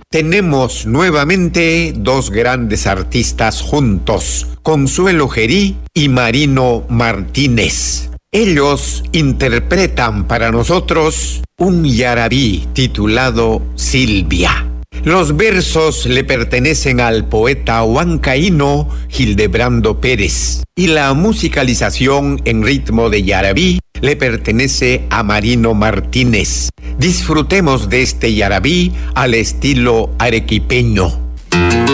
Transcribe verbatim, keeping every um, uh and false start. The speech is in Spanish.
Tenemos nuevamente dos grandes artistas juntos, Consuelo Gerí y Marino Martínez. Ellos interpretan para nosotros un yarabí titulado Silvia. Los versos le pertenecen al poeta huancaíno Hildebrando Pérez y la musicalización en ritmo de yarabí le pertenece a Marino Martínez. Disfrutemos de este yarabí al estilo arequipeño.